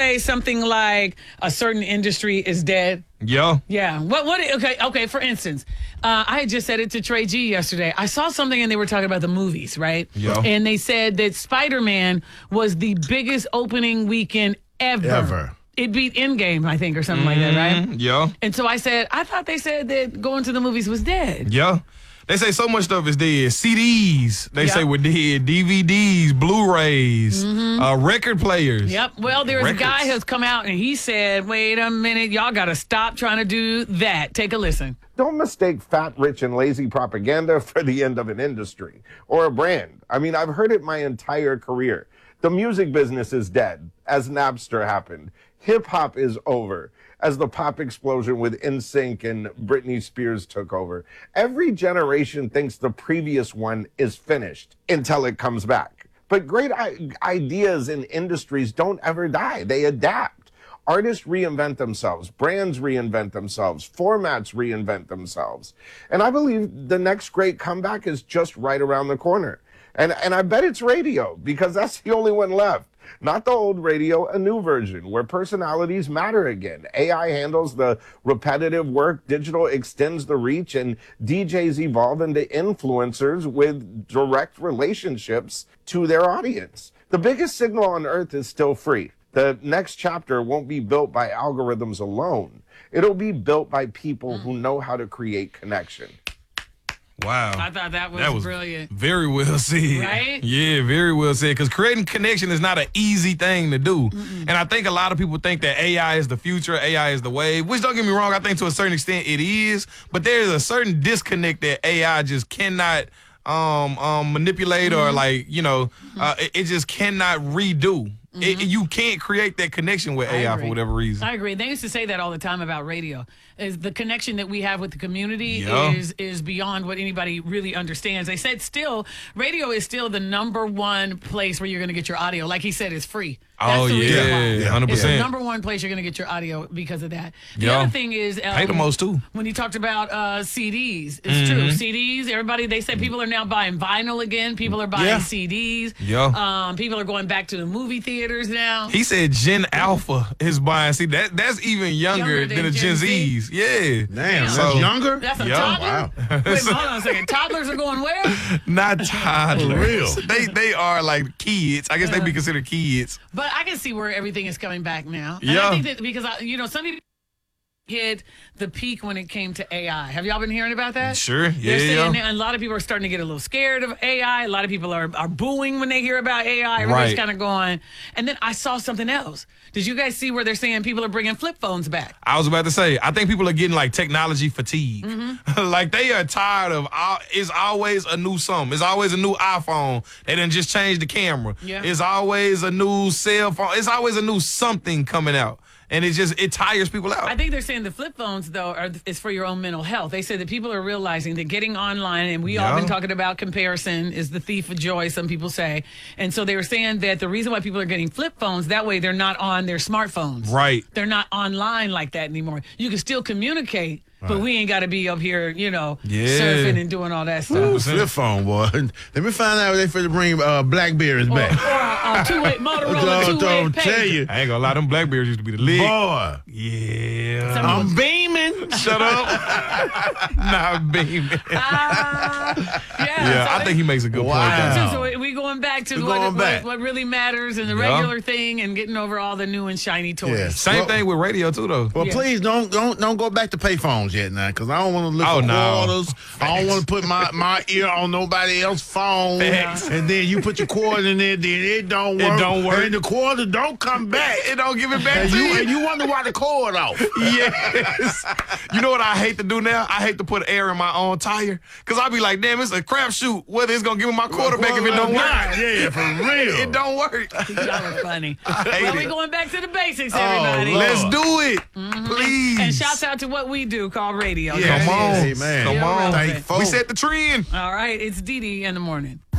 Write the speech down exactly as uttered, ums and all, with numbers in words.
say something like a certain industry is dead? Yeah. Yeah. What? What? Okay. Okay. For instance, uh, I had just said it to Trey G yesterday. I saw something and they were talking about the movies, right? Yeah. And they said that Spider-Man was the biggest opening weekend ever. Ever. It beat Endgame, I think, or something like that, right? Yeah. And so I said, I thought they said that going to the movies was dead. Yeah. They say so much stuff is dead. C Ds, they Yep. say were dead. D V Ds, Blu-rays, uh, record players. Yep. Well, there's Records. a guy who's come out and he said, wait a minute, y'all got to stop trying to do that. Take a listen. Don't mistake fat, rich, and lazy propaganda for the end of an industry or a brand. I mean, I've heard it my entire career. The music business is dead, as Napster happened. Hip-hop is over, as the pop explosion with N Sync and Britney Spears took over. Every generation thinks the previous one is finished until it comes back. But great I- ideas in industries don't ever die. They adapt. Artists reinvent themselves, brands reinvent themselves, formats reinvent themselves. And I believe the next great comeback is just right around the corner. And, and I bet it's radio, because that's the only one left. Not the old radio, a new version where personalities matter again. A I handles the repetitive work, digital extends the reach, and D Js evolve into influencers with direct relationships to their audience. The biggest signal on earth is still free. The next chapter won't be built by algorithms alone. It'll be built by people who know how to create connection. Wow. I thought that was, That was brilliant. very well said. Right? Yeah, very well said. Because creating connection is not an easy thing to do. Mm-mm. And I think a lot of people think that A I is the future, A I is the wave, which don't get me wrong, I think to a certain extent it is. But there's a certain disconnect that A I just cannot um, um, manipulate mm-hmm. or like, you know, uh, it, it just cannot redo. Mm-hmm. It, you can't create that connection with A I for whatever reason. I agree. They used to say that all the time about radio. Is the connection that we have with the community yeah. is is beyond what anybody really understands. They said still, radio is still the number one place where you're going to get your audio. Like he said, it's free. That's oh, the yeah, reason why. yeah, one hundred percent. It's the number one place you're going to get your audio because of that. The yeah. other thing is... Um, Pay the most, too. When he talked about uh, C Ds, it's mm-hmm. true. C Ds, everybody, they said people are now buying vinyl again. People are buying yeah. C Ds. Yeah. Um, people are going back to the movie theaters now. He said Gen Alpha is buying. See, that that's even younger, Younger than, than the Gen, Gen Z? Zs. Yeah. Damn, So- that's younger? That's a Yeah. toddler? Wow. Wait, hold on a second. Toddlers are going where? Not toddlers. For real. They they are like kids. I guess they be considered kids. But I can see where everything is coming back now. And Yeah. I think that because, I, you know, some people hit the peak when it came to A I. Have y'all been hearing about that? Sure. They're Yeah, saying yeah. that a lot of people are starting to get a little scared of A I. A lot of people are, are booing when they hear about A I. Everybody's Right. kind of going. And then I saw something else. Did you guys see where they're saying people are bringing flip phones back? I was about to say, I think people are getting like technology fatigue. Mm-hmm. Like they are tired of, all, it's always a new something. It's always a new iPhone. They done just changed the camera. Yeah. It's always a new cell phone. It's always a new something coming out. And it just, it tires people out. I think they're saying the flip phones, though, are is for your own mental health. They said that people are realizing that getting online, and we all Yeah. been talking about comparison is the thief of joy, some people say. And so they were saying that the reason why people are getting flip phones, that way they're not on their smartphones. Right. They're not online like that anymore. You can still communicate, but we ain't got to be up here, you know, Yeah. surfing and doing all that stuff. Ooh, flip phone, boy. Let me find out if they finna bring uh, Blackberries Or, back. or a two-way Motorola Don't- two-way don't tell pager. you. I ain't gonna lie, them Blackberries used to be the lick. Boy, Yeah. Some- I'm beaming. Shut up. Not beaming. Ah, yeah, Yeah, so I they- think he makes a good Wow. point. So, Though. so we going back to We're what, going what, back. what really matters and the Yeah. regular thing and getting over all the new and shiny toys. Yeah. Same Well- thing with radio too, though. Well, Yeah. please don't don't don't go back to payphones yet now, because I don't want to look Oh, for no. quarters. I don't want to put my, my ear on nobody else's phone. Facts. And then you put your quarter in there, then it don't It work. don't work. And the quarter don't come back. It don't give it back And to you, you. and you wonder why the cord off. Yes. You know what I hate to do now? I hate to put air in my own tire. Because I'll be like, damn, it's a crapshoot whether it's going to give me my quarterback if it don't work. Yeah, for real. It don't work. Y'all are funny. hate Well, it. we going back to the basics, Oh, everybody. Lord. Let's do it. Please. And shouts out to what we do called radio. Yeah, Come on. Hey, man. Come on. Irrelevant. We set the trend. All right, it's Dee Dee in the morning.